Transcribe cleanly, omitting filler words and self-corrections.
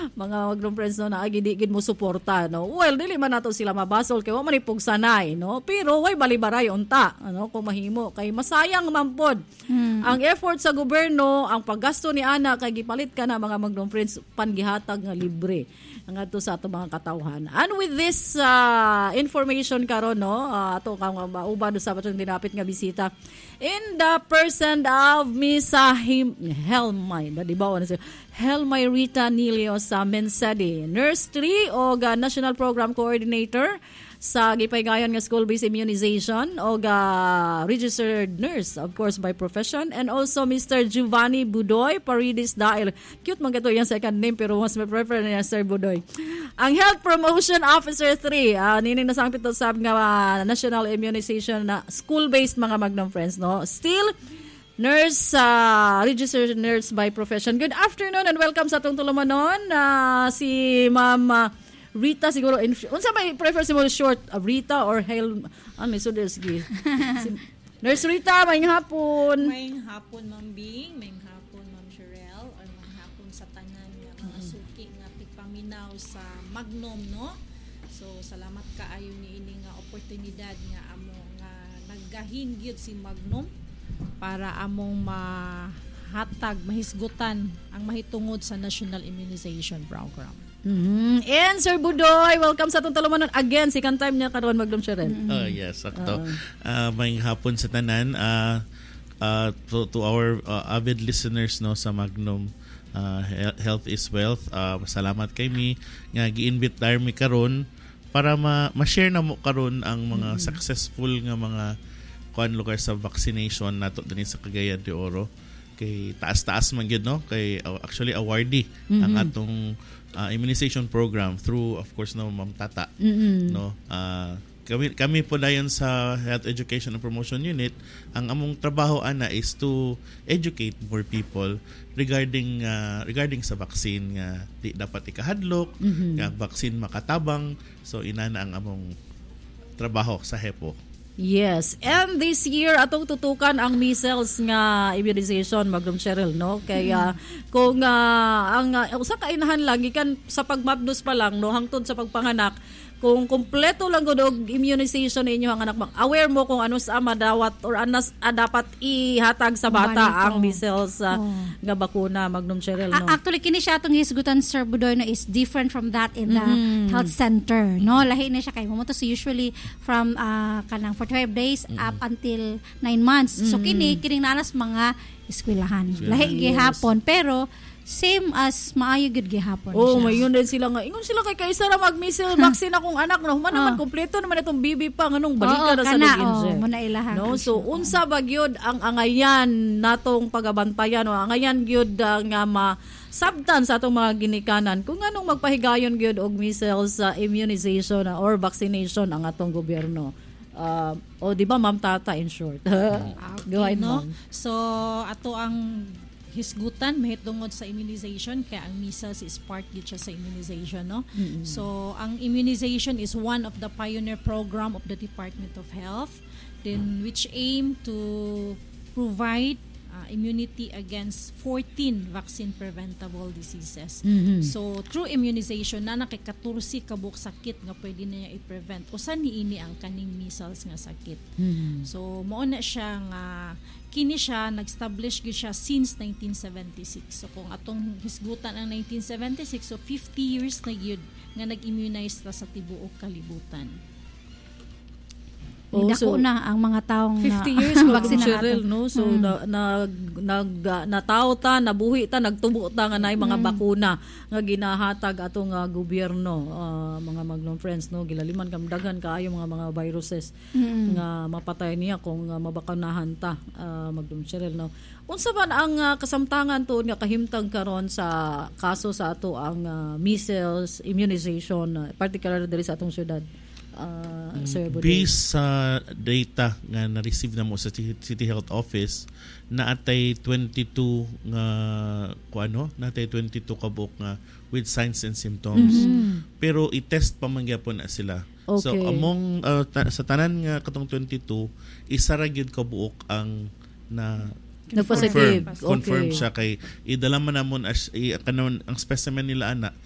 mga magnum friends no na agid mo suporta no. Well, dili man nato sila mabasol kay wa man ipog sanay no. Pero way balibaray unta ano kung mahimo kay masayang man pod. Ang effort sa gobyerno, ang paggasto ni ana kay gipalit ka na mga magnum friends pangihatag nga libre nga to sa ato mga katawhan. And with this information karon no, ato kang mauban sa patong dinapit nga bisita in the person of Miss Helmay, di ba Helmay Rita Nilio sa Mensedi, Nurse 3 o National Program Coordinator sa gipaygayon nga school-based immunization o registered nurse, of course, by profession. And also, Mr. Giovanni Budoy Paridis Dail. Cute man gato yung second name, pero mas may prefer niya, Sir Budoy. Ang Health Promotion Officer 3, nining nasangpit to sa national immunization na school-based mga magnum friends, no? Still, nurse, registered nurse by profession. Good afternoon and welcome sa atong tulumanon. Si Ma'am Rita siguro, unsa may prefer si mo short, Rita or Hail, sige. Nurse Rita, maying hapon. Maying hapon, Ma'am Bing, maying hapon, Ma'am Sherelle, or maying hapon sa tanan nga mga suki nga tigpaminaw sa Magnum, no? So, salamat kaayo ni ini nga oportunidad nga amo nga naggahingyod si Magnum para among mahisgutan ang mahitungod sa National Immunization Program. And Sir Budoy, welcome sa atong talumanon again. Second time niya karon Magnum Sharon. Yes, sakto. Maying hapon sa tanan. To our avid listeners no sa Magnum Health is Wealth. Salamat kay mi nga gi-invite dar mi karon para ma-share na mo karon ang mga successful nga mga lugar sa vaccination nato dinhi sa Cagayan de Oro. Kay taas-taas man gyud no, kay actually awardee ang atong immunization program through, of course, no, Ma'am Tata. No, kami po dayon sa Health Education and Promotion Unit, ang among trabaho ana is to educate more people regarding sa vaccine nga di dapat ikahadlok, nga vaccine makatabang. So inana ang among trabaho sa HEPO. Yes, and this year atong tutukan ang measles nga immunization Magnum Cheryl no kaya kung ang usa ka inahan lagi kan sa pagmabdos pa lang no hangtod sa pagpanganak kung kompleto lang gud og immunization ninyo ang anak aware mo kung ano sa madawat or anas dapat ihatag sa bata ang measles nga bakuna Magnum Cheryl no. Actually kini siya atong hisgutan Sir Budoy no is different from that in the health center no lahi na siya kay mo to usually from kanang 45 days up until 9 months. So kining nanas mga eskwelahan. Lahi gihapon pero same as maayo gud gihapon siya. Mayon din sila nga. Ingon sila kay kaisa ra mag-measles vaccine akong anak no. Man naman kompleto naman itong bibi pa nganong balik ka na sa dog-inject. No, so unsa ba gyud ang angayan natong pagabantayan o angayan gyud nga sabtan sa atong mga ginikanan kung anong magpahigayon gyud og measles immunization or vaccination ang atong gobyerno. Di ba Ma'am Tata in short? Go ahead, no? So ato ang hisgutan mahitungod sa immunization kaya ang measles is part gid siya sa immunization no. So ang immunization is one of the pioneer program of the Department of Health then which aim to provide immunity against 14 vaccine preventable diseases. So through immunization na nakay-14 kabuk sakit nga pwede na niya i-prevent. Usa niini ang kaning measles nga sakit. So mao na siya nga kini siya nag-establish gyud siya since 1976. So kung atong hisgutan ang 1976 so 50 years na gyud nga nag-immunize ta sa tibuok kalibutan. Dako na ang mga taong 50 years vaksinado no so nataw ta nabuhi ta nagtubo ta nga nay mga bakuna nga ginahatag atong gobyerno mga Magnum friends no gilaliman kam daghan kaayo mga viruses nga mapatay niya kung mabakunahan ta Magnum Cheryl no unsa man ang kasamtangan tuod nga kahimtang karon sa kaso sa ato ang measles immunization particularly diri sa atong syudad. Based sa data nga na-receive na mo sa City Health Office na atay 22 nga natay 22 kabuk nga with signs and symptoms pero i-test pa man gyapon na sila. So among sa tanan nga katong 22 isa ra gyud kabuok ang na confirm siya kay idala man namon as kanon ang specimen nila ana